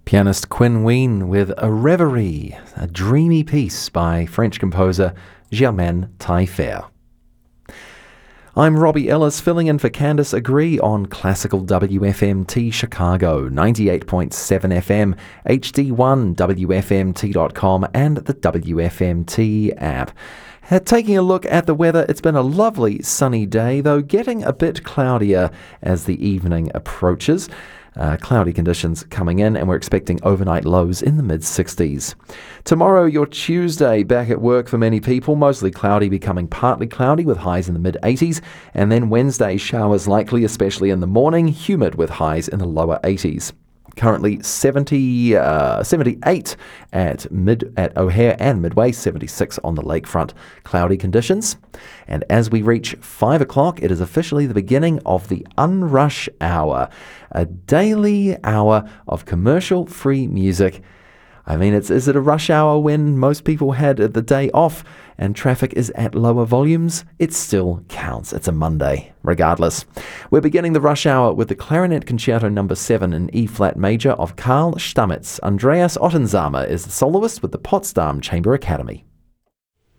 Pianist Quinn Ween with A Reverie, a dreamy piece by French composer Germaine Taillefer. I'm Robbie Ellis, filling in for Candice Agree on Classical WFMT Chicago, 98.7 FM, HD1, WFMT.com, and the WFMT app. Taking a look at the weather, it's been a lovely sunny day, though getting a bit cloudier as the evening approaches. Cloudy conditions coming in, and we're expecting overnight lows in the mid-60s. Tomorrow, your Tuesday, back at work for many people, mostly cloudy, becoming partly cloudy with highs in the mid-80s, and then Wednesday, showers likely, especially in the morning, humid with highs in the lower 80s. Currently 78 at O'Hare and Midway, 76 on the lakefront. Cloudy conditions. And as we reach 5 o'clock, it is officially the beginning of the Unrush Hour, a daily hour of commercial-free music. I mean, is it a rush hour when most people had the day off and traffic is at lower volumes? It still counts. It's a Monday, regardless. We're beginning the rush hour with the Clarinet Concerto No. 7 in E-flat major of Karl Stamitz. Andreas Ottensamer is the soloist with the Potsdam Chamber Academy.